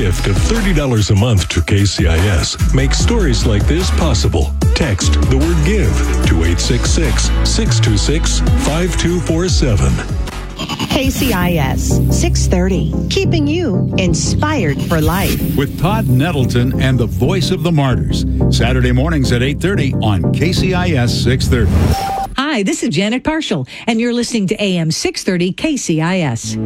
gift of $30 a month to KCIS. Make stories like this possible. Text the word GIVE to 866-626-5247. KCIS 630, keeping you inspired for life. With Todd Nettleton and the Voice of the Martyrs. Saturday mornings at 8:30 on KCIS 630. Hi, this is Janet Parshall, and you're listening to AM 630 KCIS.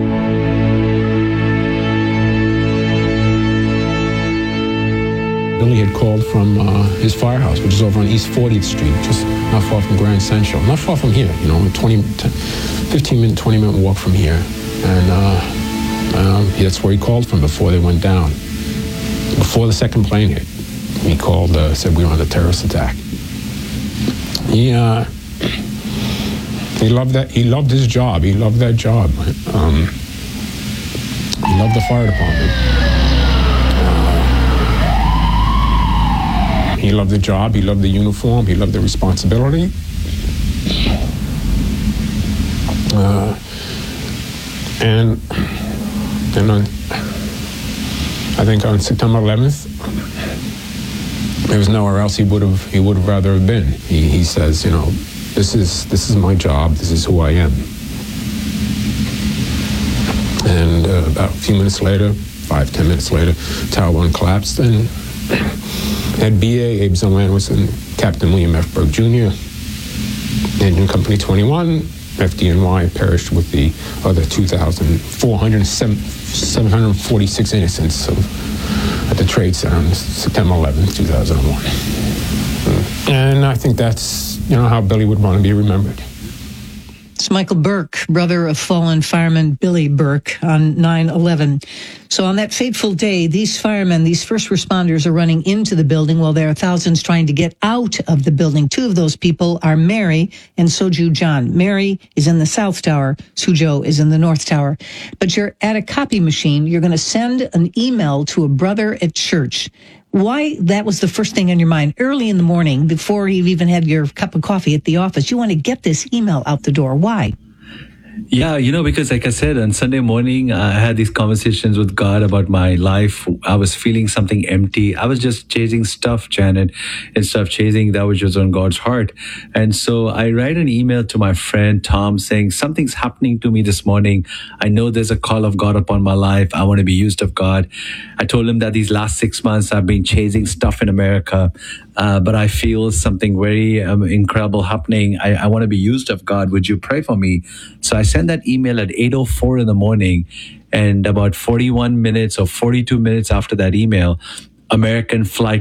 Billy had called from his firehouse, which is over on East 40th Street, just not far from Grand Central. Not far from here, 15-minute, 20-minute walk from here. And that's where he called from before they went down. Before the second plane hit, he called, said we were under terrorist attack. He loved that. He loved his job. He loved that job. He loved the fire department. He loved the job. He loved the uniform. He loved the responsibility. And I think on September 11th, there was nowhere else he would have rather have been. He says, this is my job. This is who I am. And about a few minutes later, 5-10 minutes later, Tower 1 collapsed, and at BA, Abe Zolanowitz and Captain William F. Burke Jr., Engine Company 21, FDNY perished with the other 2,746 innocents at the Trade Center on September 11, 2001. And I think that's, how Billy would want to be remembered. It's Michael Burke, brother of fallen fireman Billy Burke, on 9/11. So on that fateful day, these firemen, these first responders are running into the building while there are thousands trying to get out of the building. Two of those people are Mary and Soju John. Mary is in the South Tower. Sujo is in the North Tower. But you're at a copy machine. You're going to send an email to a brother at church. Why that was the first thing on your mind early in the morning before you've even had your cup of coffee at the office. You want to get this email out the door. Why? Yeah, because like I said, on Sunday morning, I had these conversations with God about my life. I was feeling something empty. I was just chasing stuff, Janet, instead of chasing that which was on God's heart. And so I write an email to my friend Tom saying, something's happening to me this morning. I know there's a call of God upon my life. I want to be used of God. I told him that these last 6 months I've been chasing stuff in America. But I feel something very incredible happening. I want to be used of God. Would you pray for me? So I sent that email at 8:04 in the morning, and about 41 minutes or 42 minutes after that email, American Flight